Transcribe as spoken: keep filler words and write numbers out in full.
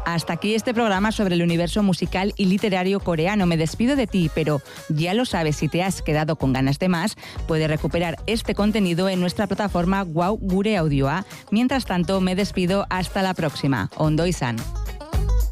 Hasta aquí este programa sobre el universo musical y literario coreano. Me despido de ti, pero ya lo sabes, si te has quedado con ganas de más, puedes recuperar este contenido en nuestra plataforma Wow Gure Audioa. Mientras tanto, me despido hasta la próxima. Ondo Izan.